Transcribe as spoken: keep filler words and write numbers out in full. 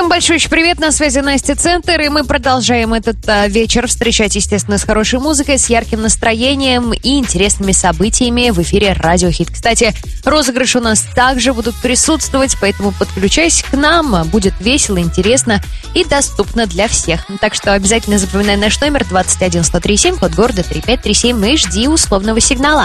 Всем большой привет, на связи Настя Центр, и мы продолжаем этот а, вечер встречать, естественно, с хорошей музыкой, с ярким настроением и интересными событиями в эфире Радио Хит. Кстати, розыгрыши у нас также будут присутствовать, поэтому подключайся к нам, будет весело, интересно и доступно для всех. Так что обязательно запоминай наш номер двадцать один сто тридцать семь, код города три пять три семь, и жди условного сигнала.